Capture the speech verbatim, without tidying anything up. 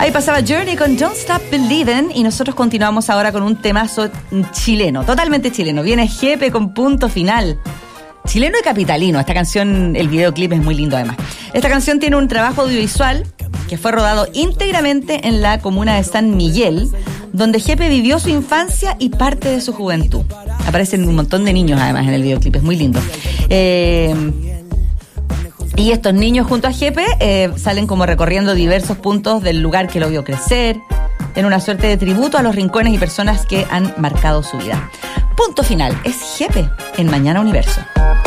Ahí pasaba Journey con Don't Stop Believin', y nosotros continuamos ahora con un temazo chileno, totalmente chileno. Viene Jepe con Punto Final. Chileno y capitalino. Esta canción, el videoclip es muy lindo además. Esta canción tiene un trabajo audiovisual que fue rodado íntegramente en la comuna de San Miguel, donde Jepe vivió su infancia y parte de su juventud. Aparecen un montón de niños además en el videoclip, es muy lindo. Eh, y estos niños junto a Jepe eh, salen como recorriendo diversos puntos del lugar que lo vio crecer, en una suerte de tributo a los rincones y personas que han marcado su vida. Punto Final es Jepe en Mañana Universo.